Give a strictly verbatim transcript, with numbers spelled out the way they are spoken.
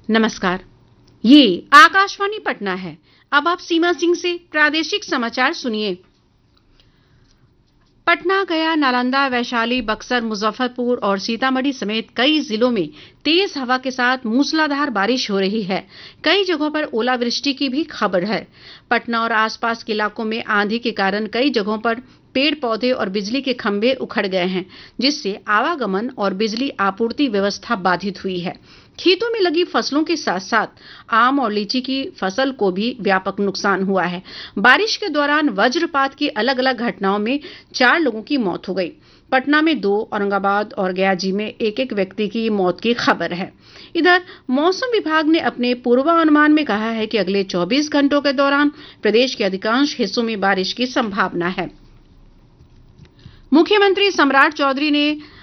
नमस्कार, ये आकाशवाणी पटना है। अब आप सीमा सिंह से प्रादेशिक समाचार सुनिए। पटना, गया, नालंदा, वैशाली, बक्सर, मुजफ्फरपुर और सीतामढ़ी समेत कई जिलों में तेज हवा के साथ मूसलाधार बारिश हो रही है। कई जगहों पर ओलावृष्टि की भी खबर है। पटना और आसपास के इलाकों में आंधी के कारण कई जगहों पर पेड़ पौधे और बिजली के खंभे उखड़ गए हैं, जिससे आवागमन और बिजली आपूर्ति व्यवस्था बाधित हुई है। खेतों में लगी फसलों के साथ साथ आम और लीची की फसल को भी व्यापक नुकसान हुआ है। बारिश के दौरान वज्रपात की अलग अलग घटनाओं में चार लोगों की मौत हो गई। पटना में दो, औरंगाबाद और गया जी में एक एक व्यक्ति की मौत की खबर है। इधर मौसम विभाग ने अपने पूर्वानुमान में कहा है कि अगले चौबीस घंटों के दौरान प्रदेश के अधिकांश हिस्सों में बारिश की संभावना है। मुख्यमंत्री सम्राट चौधरी ने